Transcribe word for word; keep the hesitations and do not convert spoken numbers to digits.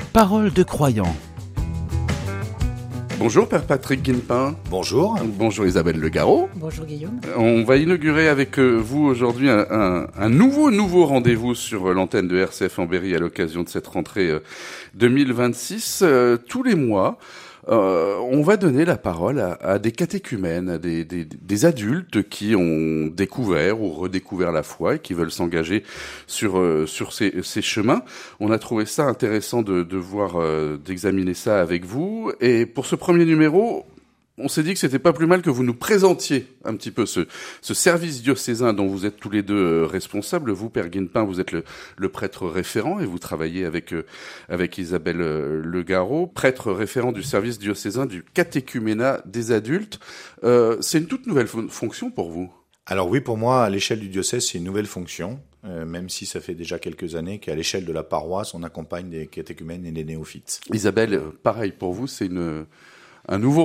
Parole de croyant. Bonjour Père Patrick Guinepin. Bonjour. Bonjour Isabelle Le Garot. Bonjour Guillaume. On va inaugurer avec vous aujourd'hui un, un, un nouveau nouveau rendez-vous sur l'antenne de R C F en Berry à l'occasion de cette rentrée deux mille vingt-six. Euh, tous les mois, euh, on va donner la parole à, à des catéchumènes, à des, des, des adultes qui ont découvert ou redécouvert la foi et qui veulent s'engager sur euh, sur ces, ces chemins. On a trouvé ça intéressant de, de voir, euh, d'examiner ça avec vous. Et pour ce premier numéro, on s'est dit que c'était pas plus mal que vous nous présentiez un petit peu ce, ce service diocésain dont vous êtes tous les deux responsables. Vous, Père Guinepin, vous êtes le, le prêtre référent et vous travaillez avec, avec Isabelle Le Garot, prêtre référent du service diocésain du catéchuménat des adultes. Euh, c'est une toute nouvelle fon- fonction pour vous. Alors oui, pour moi, à l'échelle du diocèse, c'est une nouvelle fonction, euh, même si ça fait déjà quelques années qu'à l'échelle de la paroisse, on accompagne des catéchumènes et des néophytes. Isabelle, pareil pour vous, c'est une, un nouveau